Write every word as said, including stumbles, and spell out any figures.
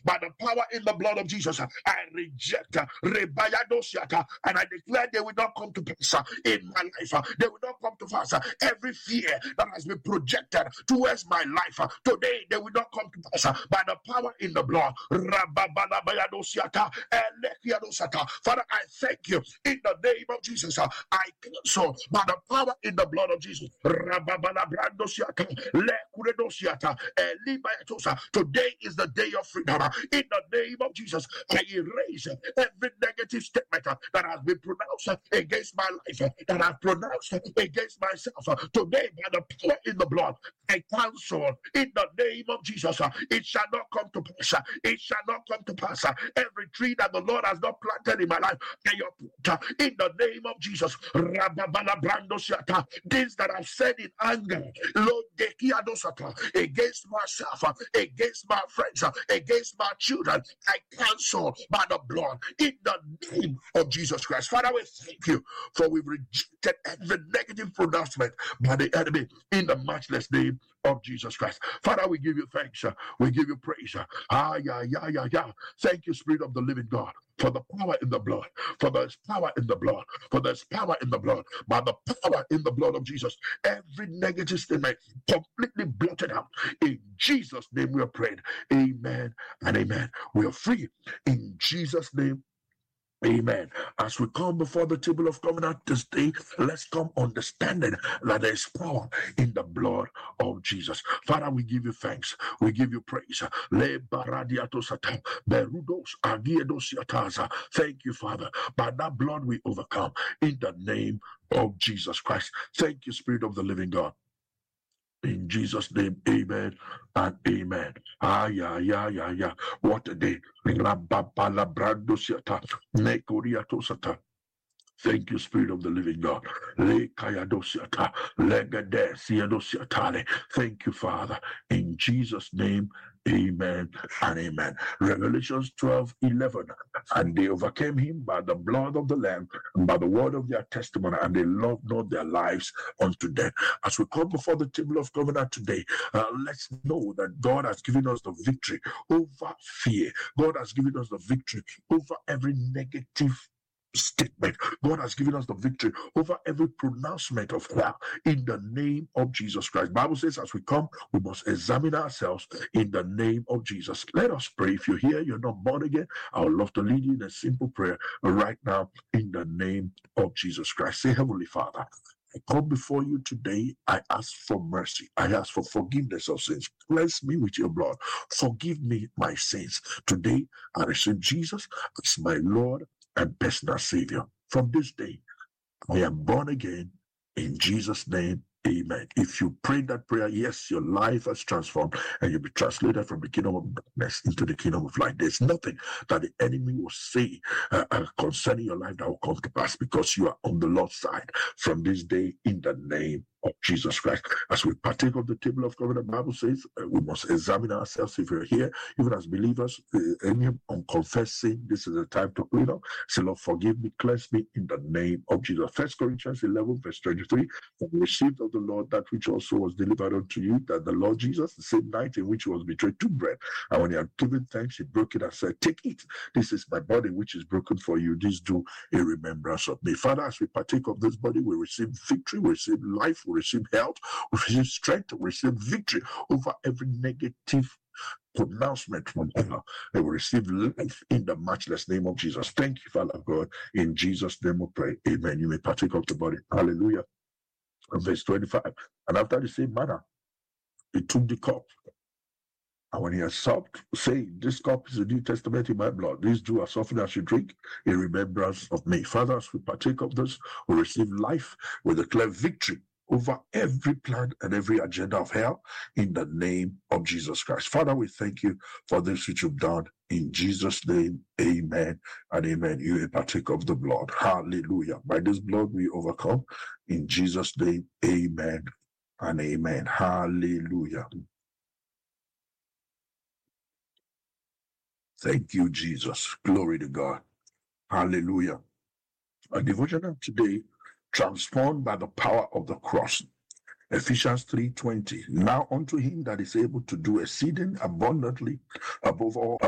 by the power in the blood of Jesus. I reject uh, Rebayadosiata, and I declare they will not come to pass uh, in my life. uh, They will not come to pass. uh, Every fear that has been projected towards my life uh, today, they will not come to pass uh, by the power in the blood. Rababalabayadosiata, Elekiadosata. Father, I thank you in the name of Jesus. uh, I cancel by the power in the blood of Jesus. Rababalabradosiata, Lekuredosiata, Elibayatosa. Today is the day of freedom. uh, In the name of Jesus, I erase uh, every negative statement uh, that has been pronounced uh, against my life, uh, that has pronounced uh, against myself. uh, Today, by the power in the blood, I cancel in the name of Jesus. uh, It shall not come to pass. uh, It shall not come to pass. uh, Every tree that the Lord has not planted in my life, I uproot uh, in the name of Jesus. Rababalabrandosiata. Things that I've said in anger, Lord, dekiadosata, against myself, uh, against my friends, uh, against my children, I cancel by the blood in the name of Jesus Christ. Father, we thank you for we've rejected every negative pronouncement by the enemy in the matchless name of Jesus Christ. Father, we give you thanks. uh, We give you praise. uh, Ah, yeah, yeah, yeah, yeah. Thank you, Spirit of the living God, for the power in the blood, for there's power in the blood, for there's power in the blood, by the power in the blood of Jesus. Every negative statement completely blotted out. In Jesus' name we are praying. Amen and amen. We are free in Jesus' name. Amen. As we come before the table of covenant this day, let's come understanding that there is power in the blood of Jesus. Father, we give you thanks. We give you praise. Le baradiatosata, berudos agiedosiataza. Thank you, Father. By that blood we overcome in the name of Jesus Christ. Thank you, Spirit of the living God. In Jesus' name, amen and amen. Ah, yeah, yeah, yeah, yeah. What a day. Rababalabrandosiata, nekoriatosata. Thank you, Spirit of the living God. Le kayadosiata, legade siadosiatale. Thank you, Father. In Jesus' name, amen and amen. Revelations twelve eleven. And they overcame him by the blood of the Lamb and by the word of their testimony, and they loved not their lives unto death. As we come before the table of covenant today, uh, let's know that God has given us the victory over fear. God has given us the victory over every negative statement. God has given us the victory over every pronouncement of hell in the name of Jesus Christ. Bible says as we come, we must examine ourselves in the name of Jesus. Let us pray. If you're here, you're not born again, I would love to lead you in a simple prayer right now in the name of Jesus Christ. Say, Heavenly Father, I come before you today. I ask for mercy. I ask for forgiveness of sins. Cleanse me with your blood. Forgive me my sins. Today, I receive Jesus as my Lord and personal Savior. From this day, I am born again in Jesus' name. Amen. If you prayed that prayer, yes, your life has transformed and you'll be translated from the kingdom of darkness into the kingdom of light. There's nothing that the enemy will say uh, uh, concerning your life that will come to pass because you are on the Lord's side from this day in the name of Jesus Christ. As we partake of the table of covenant, the Bible says uh, we must examine ourselves. If we're here, even as believers, uh, any unconfessed sin, this is the time to clean up. Say, Lord, forgive me, cleanse me in the name of Jesus. First Corinthians eleven, verse twenty-three, we received of the Lord that which also was delivered unto you, that the Lord Jesus, the same night in which he was betrayed, took bread, and when he had given thanks, he broke it and said, take it. This is my body which is broken for you. This do in remembrance of me. Father, as we partake of this body, we receive victory, we receive life, we receive health, we receive strength, we receive victory over every negative pronouncement from hell. They will receive life in the matchless name of Jesus. Thank you, Father God. In Jesus' name we pray. Amen. You may partake of the body. Hallelujah. Verse twenty-five. And after the same manner, he took the cup. And when he had supped, saying, this cup is the New Testament in my blood. This do as often as you drink in remembrance of me. Father, as we partake of this, we receive life, we declare victory over every plan and every agenda of hell in the name of Jesus Christ. Father, we thank you for this which you've done. In Jesus' name, amen and amen. You may partake of the blood. Hallelujah. By this blood we overcome. In Jesus' name, amen and amen. Hallelujah. Thank you, Jesus. Glory to God. Hallelujah. Our devotional today, transformed by the power of the cross. Ephesians three twenty. Now unto him that is able to do exceeding abundantly above all